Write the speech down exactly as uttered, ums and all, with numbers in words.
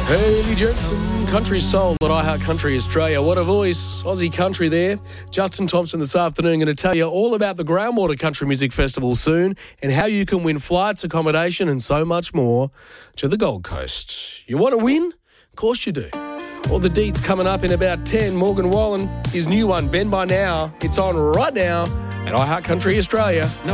Haley Jensen, Country Soul at iHeart Country Australia. What a voice. Aussie country there. Justin Thompson this afternoon going to tell you all about the Groundwater Country Music Festival soon and how you can win flights, accommodation and so much more to the Gold Coast. You want to win? Of course you do. All the deets coming up in about ten. Morgan Wallen, his new one, Ben By Now. It's on right now at iHeart Country Australia.